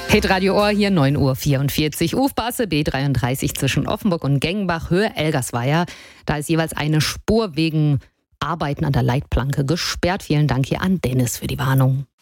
Hit Radio Ohr hier, 9:44 Uhr. Ufbasse B33 zwischen Offenburg und Gengenbach, Höhe Elgersweier. Da ist jeweils eine Spur wegen Arbeiten an der Leitplanke gesperrt. Vielen Dank hier an Dennis für die Warnung.